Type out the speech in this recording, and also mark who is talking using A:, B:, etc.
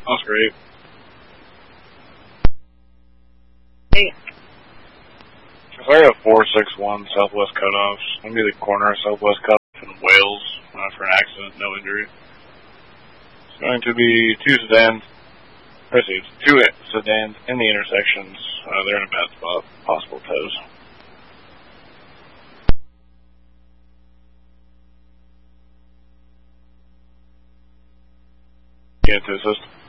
A: Oscar 8.
B: Hey.
A: I got 461 Southwest cutoffs. I'm going to be the corner of Southwest cutoff in Wales for an accident, no injury. It's going to be two sedans in the intersections. They're in a bad spot. Possible tows. Get to assist.